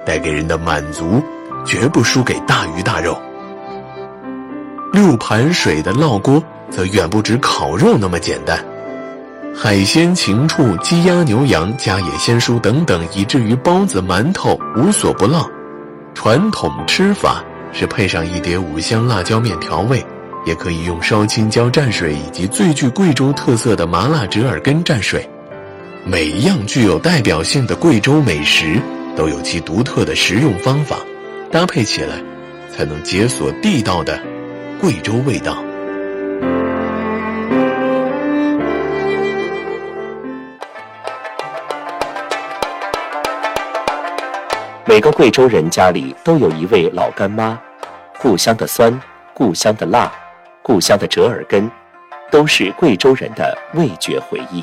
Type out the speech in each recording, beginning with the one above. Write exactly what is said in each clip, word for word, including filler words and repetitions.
带给人的满足绝不输给大鱼大肉。六盘水的烙锅则远不止烤肉那么简单，海鲜、禽畜、鸡鸭牛羊、家野鲜蔬等等，以至于包子、馒头无所不烙。传统吃法是配上一碟五香辣椒面调味，也可以用烧青椒蘸水以及最具贵州特色的麻辣折耳根蘸水。每一样具有代表性的贵州美食都有其独特的食用方法，搭配起来才能解锁地道的贵州味道。 每个贵州人家里都有一位老干妈，故乡的酸，故乡的辣，故乡的折耳根，都是贵州人的味觉回忆。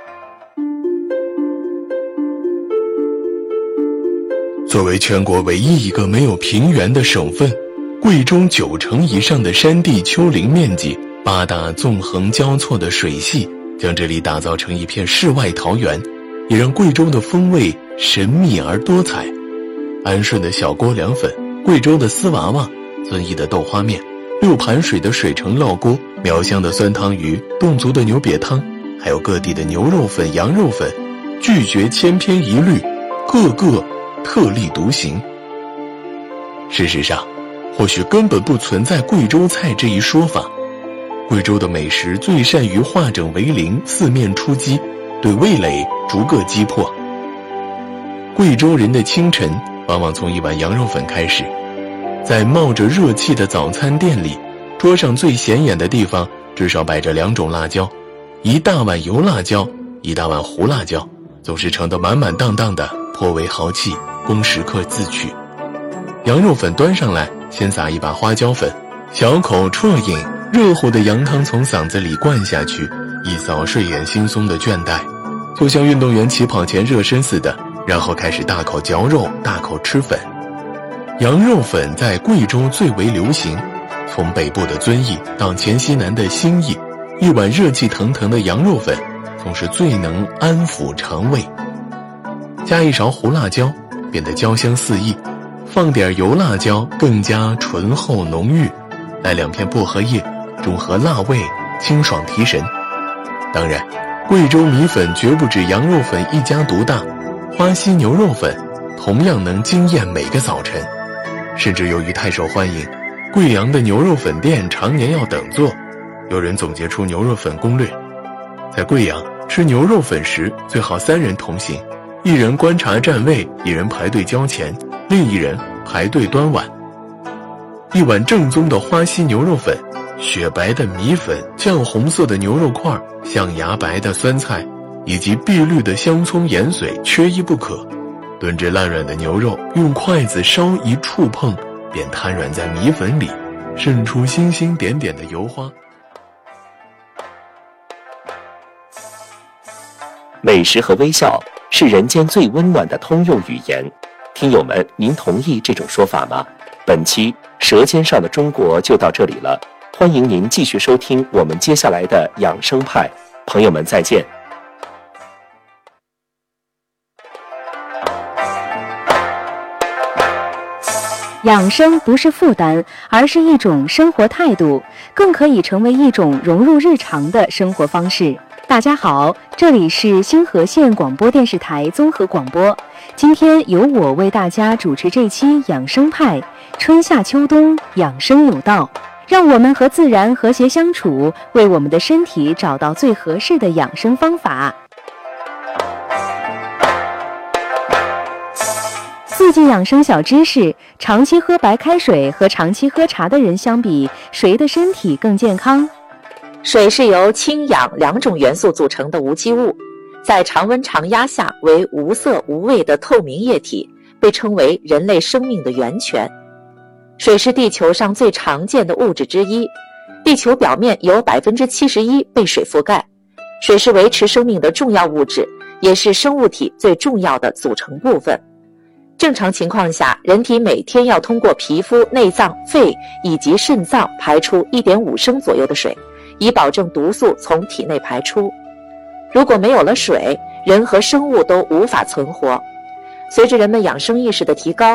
作为全国唯一一个没有平原的省份，贵州九成以上的山地丘陵面积，八大纵横交错的水系，将这里打造成一片世外桃源，也让贵州的风味神秘而多彩。安顺的小锅凉粉，贵州的丝娃娃，遵义的豆花面，六盘水的水城烙锅，苗乡的酸汤鱼，侗族的牛瘪汤，还有各地的牛肉粉、羊肉粉，拒绝千篇一律，个个特立独行。事实上，或许根本不存在贵州菜这一说法。贵州的美食最善于化整为零，四面出击，对味蕾逐个击破。贵州人的清晨往往从一碗羊肉粉开始，在冒着热气的早餐店里，桌上最显眼的地方至少摆着两种辣椒，一大碗油辣椒，一大碗胡辣椒，总是盛得满满当当的，颇为豪气，供食客自取。羊肉粉端上来，先撒一把花椒粉，小口啜饮，热乎的羊汤从嗓子里灌下去，一扫睡眼惺忪的倦怠，就像运动员起跑前热身似的，然后开始大口嚼肉，大口吃粉。羊肉粉在贵州最为流行，从北部的遵义到黔西南的兴义，一碗热气腾腾的羊肉粉总是最能安抚肠胃。加一勺胡辣椒，变得焦香四溢，放点油辣椒，更加醇厚浓郁，来两片薄荷叶，中和辣味，清爽提神。当然，贵州米粉绝不止羊肉粉一家独大，花溪牛肉粉同样能惊艳每个早晨。甚至由于太受欢迎，贵阳的牛肉粉店常年要等座。有人总结出牛肉粉攻略，在贵阳吃牛肉粉时最好三人同行，一人观察站位，一人排队交钱，另一人排队端碗。一碗正宗的花溪牛肉粉，雪白的米粉，酱红色的牛肉块，象牙白的酸菜，以及碧绿的香葱盐水，缺一不可。炖至烂软的牛肉，用筷子稍一触碰，便瘫软在米粉里，渗出星星点点的油花。 美食和微笑是人间最温暖的通用语言，听友们，您同意这种说法吗？本期《舌尖上的中国》就到这里了，欢迎您继续收听我们接下来的养生派，朋友们再见。 养生不是负担，而是一种生活态度，更可以成为一种融入日常的生活方式。大家好，这里是星河县广播电视台综合广播，今天由我为大家主持这期养生派，春夏秋冬养生有道，让我们和自然和谐相处，为我们的身体找到最合适的养生方法。四季养生小知识：长期喝白开水和长期喝茶的人相比，谁的身体更健康？ 水是由氢氧两种元素组成的无机物，在常温常压下为无色无味的透明液体，被称为人类生命的源泉。水是地球上最常见的物质之一，地球表面有 百分之七十一 被水覆盖。水是维持生命的重要物质，也是生物体最重要的组成部分。正常情况下，人体每天要通过皮肤、内脏、肺以及肾脏排出 一点五升左右的水，以保证毒素从体内排出。如果没有了水，人和生物都无法存活。随着人们养生意识的提高，